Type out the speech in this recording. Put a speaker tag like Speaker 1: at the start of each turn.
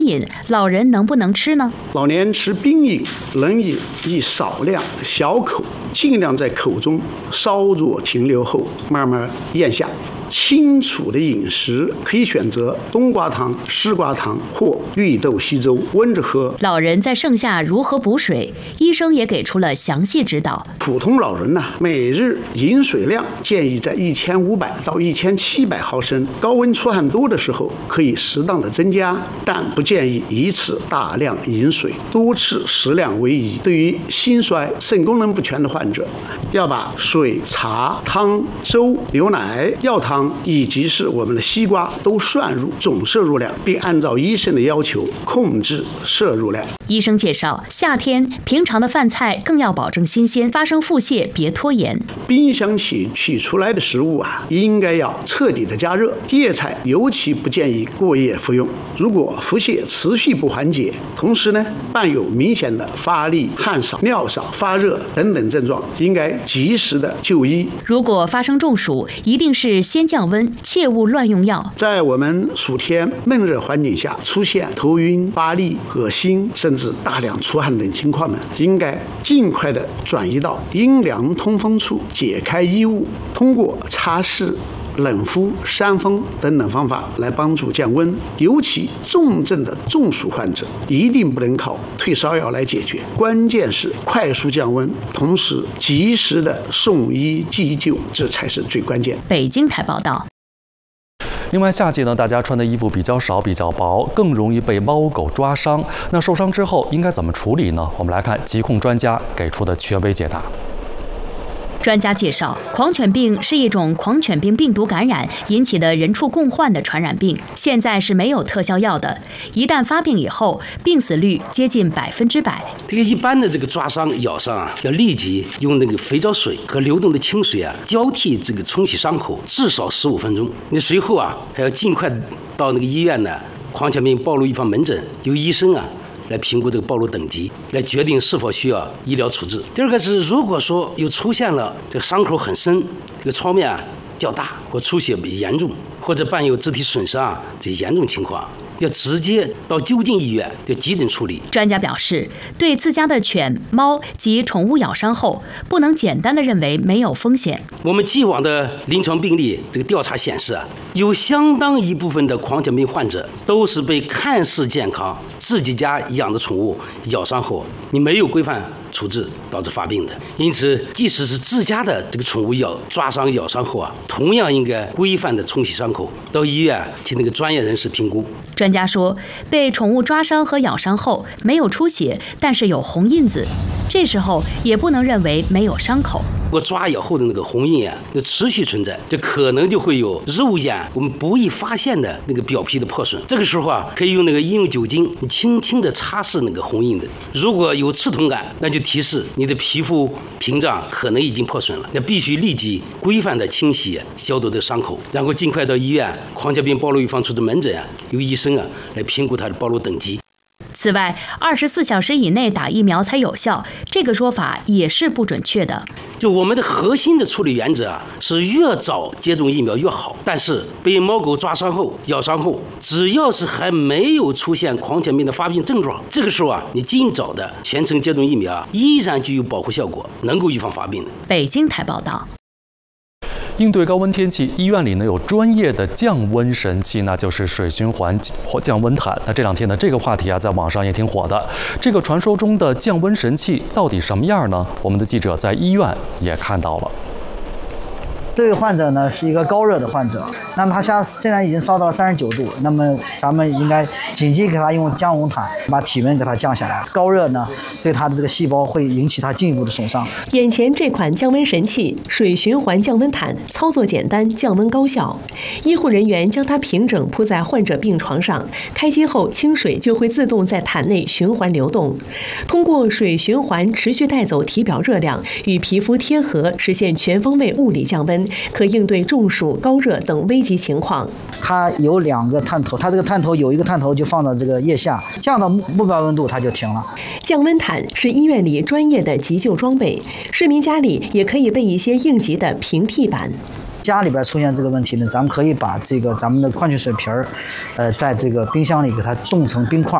Speaker 1: 饮，老人能不能吃呢？
Speaker 2: 老年吃冰饮、冷饮宜少量、小口，尽量在口中稍作停留后慢慢咽下。清楚的饮食可以选择冬瓜汤、丝瓜汤或绿豆稀粥，温着喝。
Speaker 1: 老人在盛夏如何补水？医生也给出了详细指导。
Speaker 2: 普通老人呢，每日饮水量建议在1500到1700毫升，高温出汗多的时候可以适当的增加，但不建议以此大量饮水，多次适量为宜。对于心衰、肾功能不全的患者，要把水、茶、汤、粥、牛奶、药汤以及是我们的西瓜都算入总摄入量，并按照医生的要求控制摄入量。
Speaker 1: 医生介绍，夏天平常的饭菜更要保证新鲜，发生腹泻别拖延。
Speaker 2: 冰箱取出来的食物啊，应该要彻底的加热。叶菜尤其不建议过夜服用。如果腹泻持续不缓解，同时呢伴有明显的发力、汗少、尿少、发热等等症状，应该及时的就医。
Speaker 1: 如果发生中暑，一定是先降温，切勿乱用药。
Speaker 2: 在我们暑天闷热环境下出现头晕、发力、恶心，甚至大量出汗等情况呢，应该尽快的转移到阴凉通风处，解开衣物，通过擦拭、冷敷、扇风等等方法来帮助降温。尤其重症的中暑患者，一定不能靠退烧药来解决，关键是快速降温，同时及时的送医急救，这才是最关键。
Speaker 1: 北京台报道。
Speaker 3: 另外，夏季呢，大家穿的衣服比较少、比较薄，更容易被猫狗抓伤。那受伤之后应该怎么处理呢？我们来看疾控专家给出的权威解答。
Speaker 1: 专家介绍，狂犬病是一种狂犬病病毒感染引起的人畜共患的传染病，现在是没有特效药的。一旦发病以后，病死率接近100%。
Speaker 4: 这个一般的这个抓伤、咬伤啊，要立即用那个肥皂水和流动的清水啊交替这个冲洗伤口，至少15分钟。你随后啊还要尽快到那个医院呢狂犬病暴露预防门诊，由医生啊来评估这个暴露等级，来决定是否需要医疗处置。第二个是，如果说又出现了这个伤口很深，这个创面啊较大，或出血比较严重，或者伴有肢体损伤啊这严重情况，要直接到就近医院就急诊处理。
Speaker 1: 专家表示，对自家的犬、猫及宠物咬伤后，不能简单的认为没有风险。
Speaker 4: 我们既往的临床病例这个调查显示啊，有相当一部分的狂犬病患者都是被看似健康自己家养的宠物咬伤后，你没有规范处置导致发病的。因此，即使是自家的这个宠物抓伤、咬伤后啊，同样应该规范的冲洗伤口，到医院请那个专业人士评估。
Speaker 1: 专家说，被宠物抓伤和咬伤后没有出血，但是有红印子，这时候也不能认为没有伤口。
Speaker 4: 如果抓咬后的那个红印啊，那持续存在，这可能就会有肉眼我们不易发现的那个表皮的破损。这个时候啊，可以用那个医用酒精，你轻轻的擦拭那个红印的。如果有刺痛感，那就提示你的皮肤屏障可能已经破损了，那必须立即规范的清洗、消毒的伤口，然后尽快到医院狂犬病暴露预防处置门诊啊，由医生啊来评估它的暴露等级。
Speaker 1: 此外，24小时以内打疫苗才有效，这个说法也是不准确的。
Speaker 4: 就我们的核心的处理原则啊，是越早接种疫苗越好。但是被猫狗抓伤后、咬伤后，只要是还没有出现狂犬病的发病症状，这个时候啊，你尽早的全程接种疫苗啊，依然具有保护效果，能够预防发病的。
Speaker 1: 北京台报道。
Speaker 3: 应对高温天气，医院里呢有专业的降温神器，那就是水循环降温毯。那这两天呢，这个话题啊，在网上也挺火的。这个传说中的降温神器到底什么样呢？我们的记者在医院也看到了。
Speaker 5: 这位患者呢是一个高热的患者，那么他现在已经烧到39度，那么咱们应该紧急给他用降温毯把体温给他降下来。高热呢对他的这个细胞会引起他进一步的损伤。
Speaker 6: 眼前这款降温神器水循环降温毯操作简单，降温高效。医护人员将它平整铺在患者病床上，开机后清水就会自动在毯内循环流动，通过水循环持续带走体表热量，与皮肤贴合，实现全方位物理降温，可应对中暑、高热等危急情况。
Speaker 5: 它有2个探头，它这个探头有一个探头就放到这个腋下，降到目标温度它就停了。
Speaker 6: 降温毯是医院里专业的急救装备，市民家里也可以备一些应急的平替板。
Speaker 5: 家里边出现这个问题呢，咱们可以把这个咱们的矿泉水瓶儿，在这个冰箱里给它冻成冰块，